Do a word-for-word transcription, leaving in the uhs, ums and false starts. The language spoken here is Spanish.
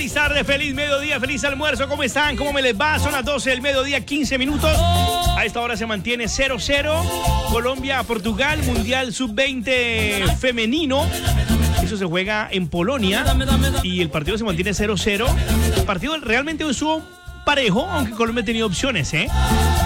feliz tarde, feliz mediodía, feliz almuerzo. ¿Cómo están? ¿Cómo me les va? Son las doce del mediodía, quince minutos. A esta hora se mantiene cero cero. Colombia-Portugal, Mundial sub veinte femenino. Eso se juega en Polonia y el partido se mantiene cero cero. El partido realmente estuvo parejo, aunque Colombia ha tenido opciones, ¿eh?